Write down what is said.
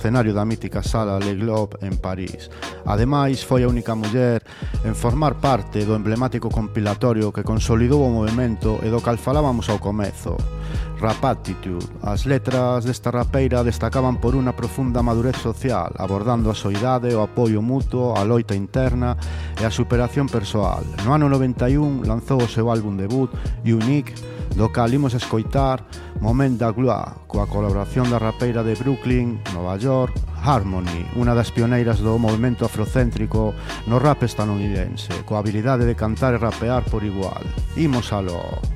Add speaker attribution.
Speaker 1: escenario da mítica sala Le Globe en París. Ademais, foi a única muller en formar parte do emblemático compilatorio que consolidou o movemento e do cal falábamos ao comezo, Rapatitude. As letras desta rapeira destacaban por unha profunda madurez social, abordando a soidade, o apoio mutuo, a loita interna e a superación persoal. No ano 91 lanzou o seu álbum debut, Unique, do cal imos escoitar Moment da Gloire, coa colaboración da rapeira de Brooklyn, Nova York, Harmony, unha das pioneiras do movemento afrocéntrico no rap estadounidense, coa habilidade de cantar e rapear por igual. Imos aló.